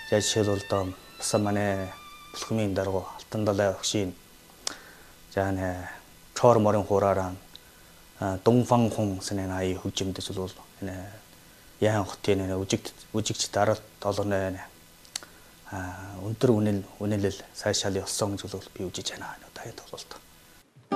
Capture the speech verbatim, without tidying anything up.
За жишээлбэл одоо басан манай бүлхмийн дарга Алтан далай өгшийн за нэ чор морин хураараа Дунфан хүн санаа аяа хөгжимдөж бол нэ яан хотын нэ үжигт үжигч дараа толгоны нэ а өндөр үнэл үнэлэл сайшаал явсан гэж бол би үжиж байна. Одоо энэ тоглолт.